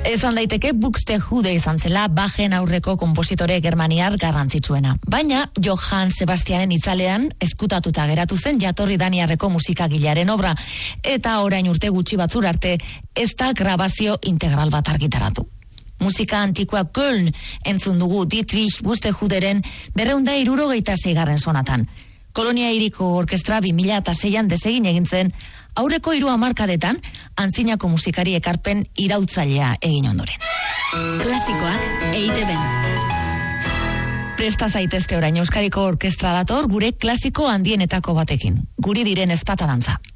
Esan daiteke Buxtehude izan zela Bachen aurreko konpositore germaniar garrantzitsuena. Baina Johann Sebastianen itzalean ezkutatuta geratu zen jatorri daniarreko musikagilearen obra, eta orain urte gutxi batzur arte ez da grabazio integral bat argitaratu. Musika antikoa Köln entzun dugu Dietrich Buxtehuderen 276. sonatan. Kolonia Hiriko Orkestra 2006an desegin egin zen, aurreko 3 hamarkadetan antzinako musikari ekarpen iraultzailea egin ondoren. Klasikoak EITB-n. Presta zaitezte orain Euskadiko Orkestra dator gure klasiko handienetako batekin. Guri diren ezpata dantza.